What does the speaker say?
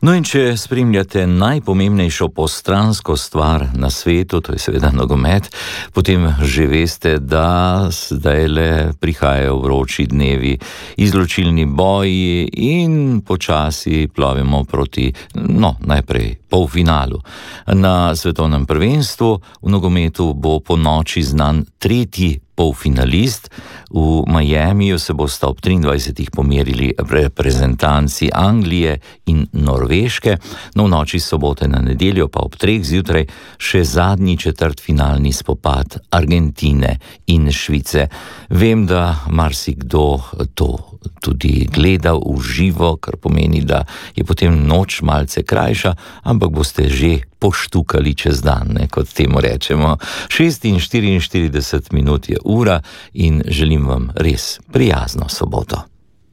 No in če spremljate najpomembnejšo postransko stvar na svetu, to je seveda nogomet, potem že veste, da zdajle prihajajo vroči dnevi, izločilni boji in počasi plovimo proti, najprej polfinalu. Na svetovnem prvenstvu v nogometu bo po noči znan tretji polfinalist. V Miamiju se bosta ob 23. pomerili reprezentanci Anglije in Norveške, v noči sobote na nedeljo pa ob 3. zjutraj še zadnji četrtfinalni spopad Argentine in Švice. Vem, da marsikdo to tudi gleda v živo, kar pomeni, da je potem noč malce krajša, ampak boste že poštukali čez dan, kot temu rečemo. 6:44 je ura in želim vam res prijazno soboto.